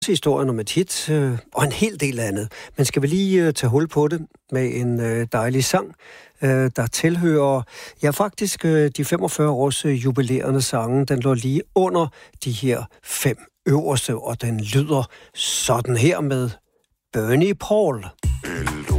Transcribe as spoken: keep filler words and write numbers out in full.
historien om et hit øh, og en hel del andet. Men skal vi lige øh, tage hul på det med en øh, dejlig sang, øh, der tilhører ja faktisk øh, de femogfyrre års øh, jubilerende sange. Den lå lige under de her fem øverste, og den lyder sådan her med Bernie Paul.